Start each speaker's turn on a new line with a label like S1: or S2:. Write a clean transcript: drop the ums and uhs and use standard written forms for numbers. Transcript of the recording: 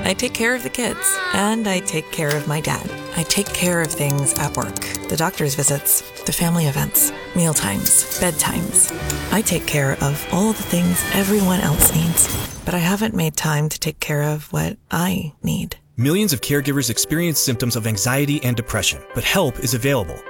S1: I take care of the kids, and I take care of my dad. I take care of things at work. The doctor's visits, the family events, meal times, bedtimes. I take care of all the things everyone else needs. But I haven't made time to take care of what I need.
S2: Millions of caregivers experience symptoms of anxiety and depression, but help is available.